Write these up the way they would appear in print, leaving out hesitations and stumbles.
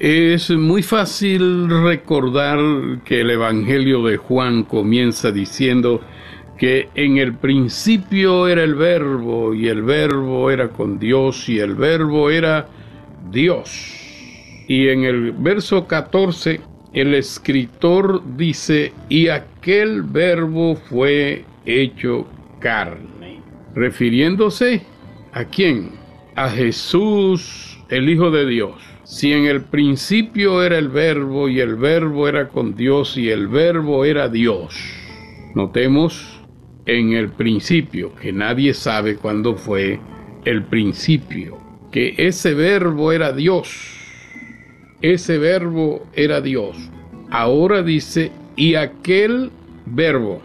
Es muy fácil recordar que el Evangelio de Juan comienza diciendo que en el principio era el Verbo, y el Verbo era con Dios, y el Verbo era Dios. Y en el verso 14, el escritor dice, y aquel Verbo fue hecho carne. ¿Refiriéndose a quién? A Jesús, el Hijo de Dios. Si en el principio era el Verbo, y el Verbo era con Dios, y el Verbo era Dios. Notemos en el principio, que nadie sabe cuándo fue el principio, que ese Verbo era Dios. Ese Verbo era Dios. Ahora dice, y aquel Verbo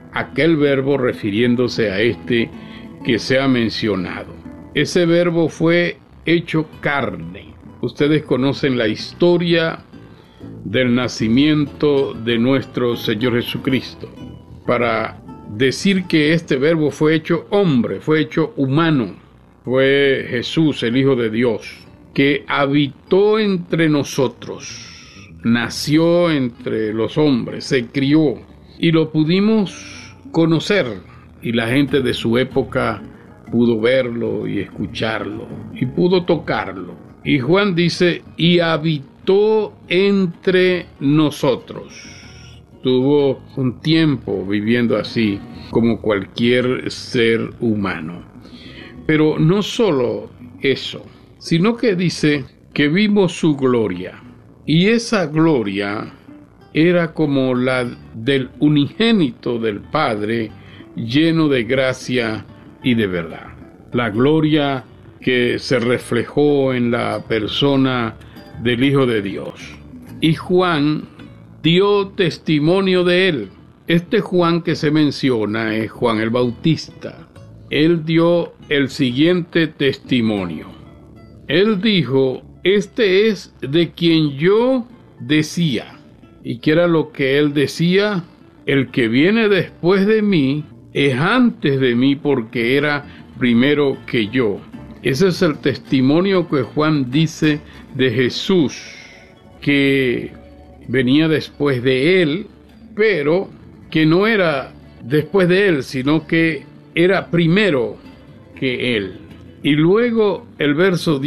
refiriéndose a este que se ha mencionado. Ese Verbo fue hecho carne. Ustedes conocen la historia del nacimiento de nuestro Señor Jesucristo. Para decir que este Verbo fue hecho hombre, fue hecho humano, fue Jesús, el Hijo de Dios, que habitó entre nosotros, nació entre los hombres, se crió, y lo pudimos conocer, y la gente de su época pudo verlo y escucharlo, y pudo tocarlo. Y Juan dice, y habitó entre nosotros. Tuvo un tiempo viviendo así, como cualquier ser humano. Pero no solo eso, sino que dice que vimos su gloria. Y esa gloria era como la del unigénito del Padre, lleno de gracia y de verdad. La gloria que se reflejó en la persona del Hijo de Dios. Y Juan dio testimonio de él. Este Juan que se menciona es Juan el Bautista. Él dio el siguiente testimonio. Él dijo, este es de quien yo decía. ¿Y qué era lo que él decía? El que viene después de mí es antes de mí porque era primero que yo. Ese es el testimonio que Juan dice de Jesús, que venía después de él, pero que no era después de él, sino que era primero que él. Y luego el verso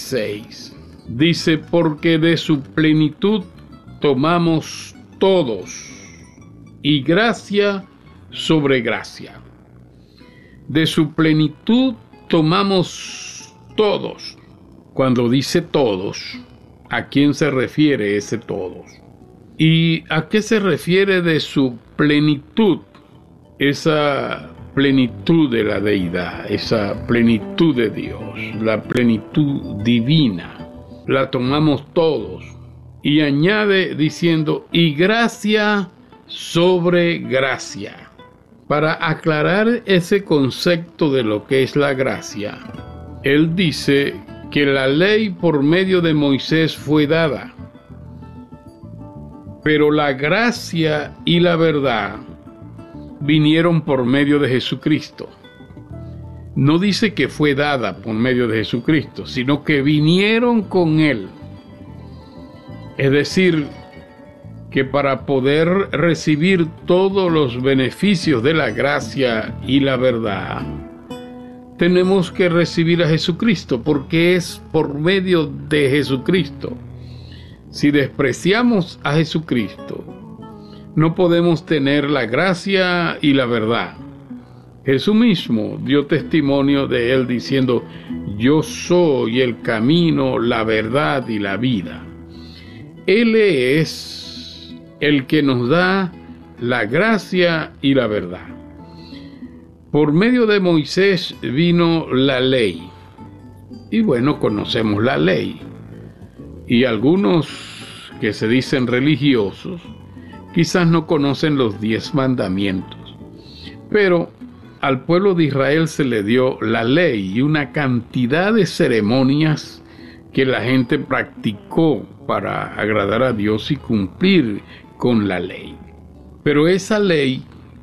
16 dice, porque de su plenitud tomamos todos, y gracia sobre gracia. De su plenitud tomamos todos. Cuando dice todos, ¿a quién se refiere ese todos? ¿Y a qué se refiere de su plenitud? Esa plenitud de la deidad, esa plenitud de Dios, la plenitud divina, la tomamos todos. Y añade diciendo, y gracia sobre gracia. Para aclarar ese concepto de lo que es la gracia, él dice que la ley por medio de Moisés fue dada, pero la gracia y la verdad vinieron por medio de Jesucristo. No dice que fue dada por medio de Jesucristo, sino que vinieron con él. Es decir, que para poder recibir todos los beneficios de la gracia y la verdad, tenemos que recibir a Jesucristo, porque es por medio de Jesucristo. Si despreciamos a Jesucristo, no podemos tener la gracia y la verdad. Jesús mismo dio testimonio de él diciendo, yo soy el camino, la verdad y la vida. Él es el que nos da la gracia y la verdad. Por medio de Moisés vino la ley. Y bueno, conocemos la ley. Y algunos que se dicen religiosos, quizás no conocen los 10 mandamientos. Pero al pueblo de Israel se le dio la ley y una cantidad de ceremonias que la gente practicó para agradar a Dios y cumplir con la ley. Pero esa ley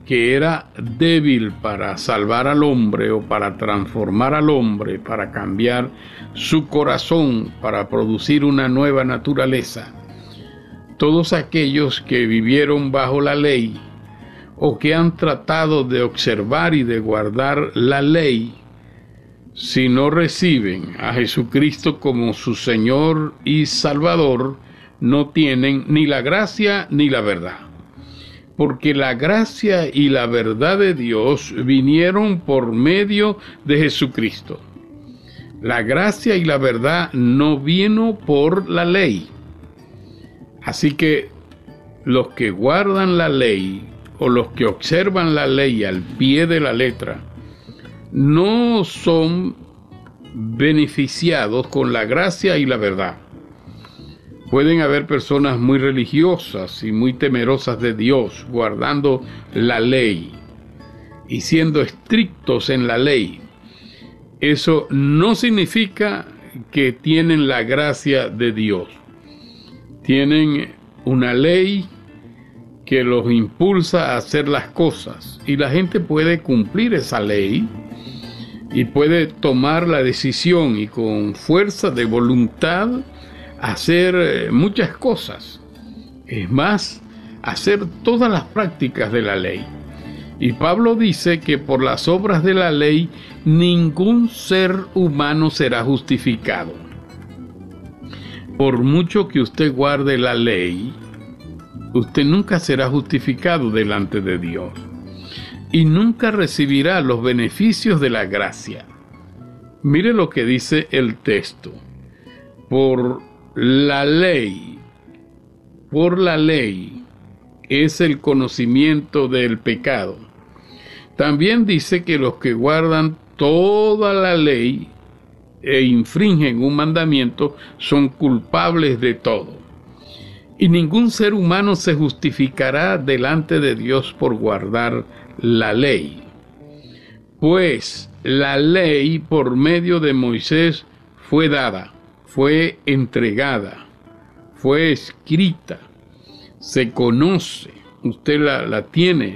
que era débil para salvar al hombre o para transformar al hombre, para cambiar su corazón, para producir una nueva naturaleza. Todos aquellos que vivieron bajo la ley o que han tratado de observar y de guardar la ley, si no reciben a Jesucristo como su Señor y Salvador, no tienen ni la gracia ni la verdad. Porque la gracia y la verdad de Dios vinieron por medio de Jesucristo. La gracia y la verdad no vino por la ley. Así que los que guardan la ley o los que observan la ley al pie de la letra no son beneficiados con la gracia y la verdad. Pueden haber personas muy religiosas y muy temerosas de Dios, guardando la ley y siendo estrictos en la ley. Eso no significa que tienen la gracia de Dios. Tienen una ley que los impulsa a hacer las cosas, y la gente puede cumplir esa ley y puede tomar la decisión y con fuerza de voluntad hacer muchas cosas. Es más, hacer todas las prácticas de la ley. Y Pablo dice que por las obras de la ley ningún ser humano será justificado. Por mucho que usted guarde la ley, usted nunca será justificado delante de Dios y nunca recibirá los beneficios de la gracia. Mire lo que dice el texto. Por la ley es el conocimiento del pecado. También dice que los que guardan toda la ley e infringen un mandamiento son culpables de todo. Y ningún ser humano se justificará delante de Dios por guardar la ley. Pues la ley por medio de Moisés fue dada, fue entregada, fue escrita, se conoce. Usted la tiene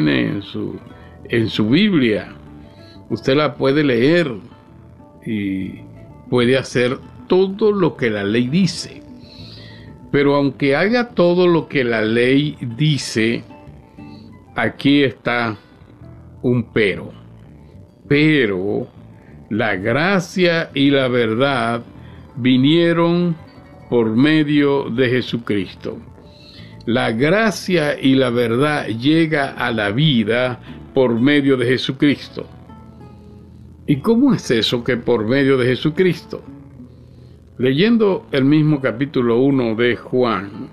en su Biblia. Usted la puede leer y puede hacer todo lo que la ley dice. Pero aunque haga todo lo que la ley dice, aquí está un pero. Pero la gracia y la verdad vinieron por medio de Jesucristo. La gracia y la verdad llega a la vida por medio de Jesucristo. ¿Y cómo es eso que por medio de Jesucristo? Leyendo el mismo capítulo 1 de Juan,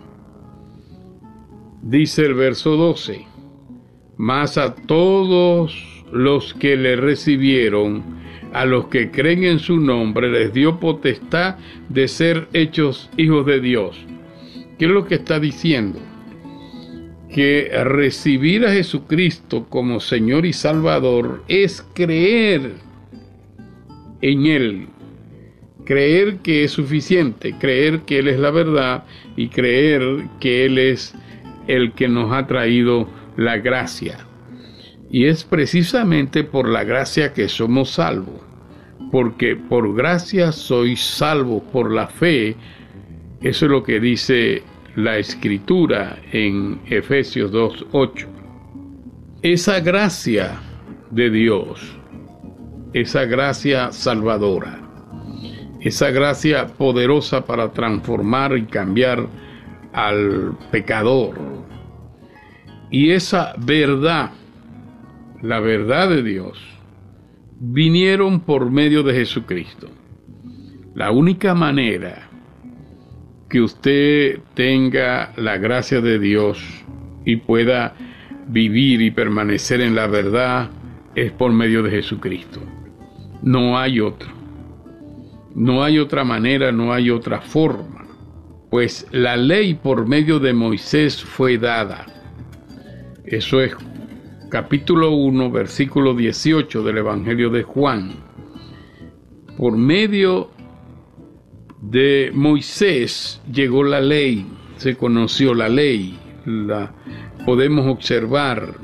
dice el verso 12: mas a todos los que le recibieron, a los que creen en su nombre, les dio potestad de ser hechos hijos de Dios. ¿Qué es lo que está diciendo? Que recibir a Jesucristo como Señor y Salvador es creer en Él. Creer que es suficiente, creer que Él es la verdad y creer que Él es el que nos ha traído la gracia. Y es precisamente por la gracia que somos salvos, porque por gracia sois salvos por la fe. Eso es lo que dice la Escritura en Efesios 2:8. Esa gracia de Dios, esa gracia salvadora, esa gracia poderosa para transformar y cambiar al pecador, y esa verdad, la verdad de Dios, vinieron por medio de Jesucristo. La única manera que usted tenga la gracia de Dios y pueda vivir y permanecer en la verdad es por medio de Jesucristo. No hay otro. No hay otra manera, no hay otra forma. Pues la ley por medio de Moisés fue dada. Eso es capítulo 1, versículo 18 del Evangelio de Juan. Por medio de Moisés llegó la ley, se conoció la ley, la podemos observar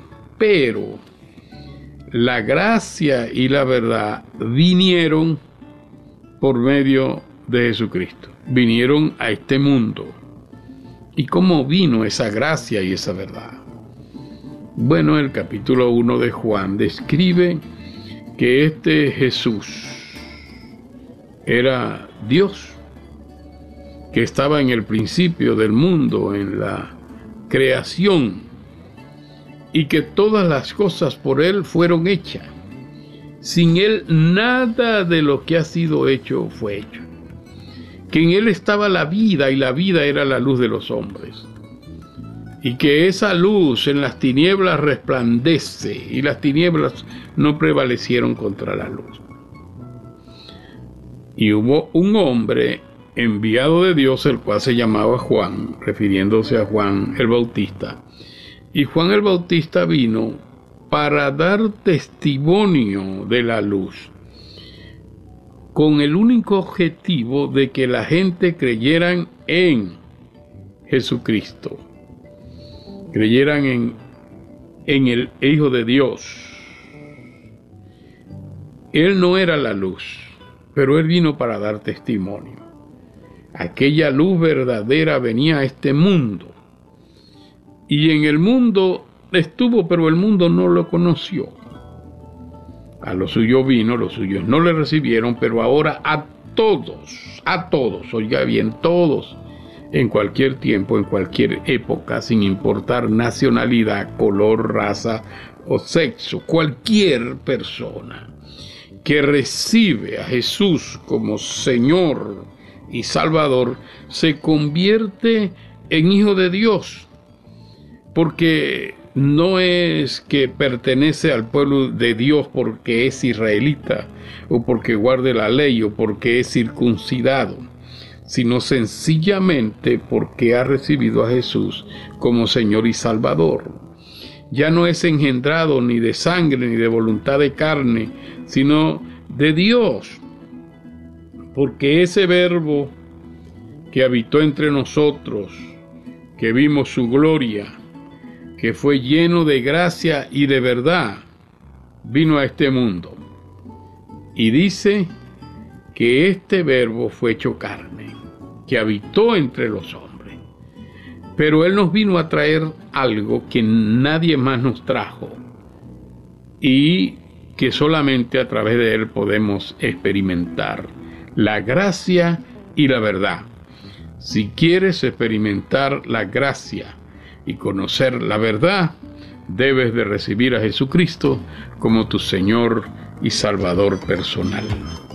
pero la gracia y la verdad vinieron por medio de Jesucristo. Vinieron a este mundo. ¿Y cómo vino esa gracia y esa verdad? Bueno, el capítulo 1 de Juan describe que este Jesús era Dios, que estaba en el principio del mundo, en la creación, y que todas las cosas por Él fueron hechas. Sin Él nada de lo que ha sido hecho fue hecho. Que en Él estaba la vida, y la vida era la luz de los hombres. Y que esa luz en las tinieblas resplandece, y las tinieblas no prevalecieron contra la luz. Y hubo un hombre enviado de Dios, el cual se llamaba Juan, refiriéndose a Juan el Bautista. Y Juan el Bautista vino para dar testimonio de la luz, con el único objetivo de que la gente creyeran en Jesucristo, creyeran en el Hijo de Dios. Él no era la luz, pero Él vino para dar testimonio. Aquella luz verdadera venía a este mundo, y en el mundo estuvo, pero el mundo no lo conoció. A lo suyo vino, los suyos no le recibieron, pero ahora a todos, oiga bien, todos, en cualquier tiempo, en cualquier época, sin importar nacionalidad, color, raza o sexo, cualquier persona que recibe a Jesús como Señor y Salvador, se convierte en hijo de Dios, porque no es que pertenece al pueblo de Dios porque es israelita, o porque guarde la ley, o porque es circuncidado, sino sencillamente porque ha recibido a Jesús como Señor y Salvador. Ya no es engendrado ni de sangre ni de voluntad de carne, sino de Dios, porque ese Verbo que habitó entre nosotros, que vimos su gloria, que fue lleno de gracia y de verdad, vino a este mundo. Y dice que este Verbo fue hecho carne, que habitó entre los hombres. Pero Él nos vino a traer algo que nadie más nos trajo, y que solamente a través de Él podemos experimentar la gracia y la verdad. Si quieres experimentar la gracia y conocer la verdad, debes de recibir a Jesucristo como tu Señor y Salvador personal.